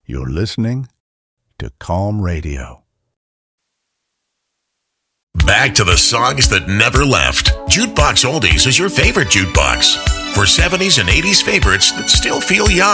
You're listening to Calm Radio. Back to the songs that never left. Jukebox Oldies is your favorite jukebox for 70s and 80s favorites that still feel young.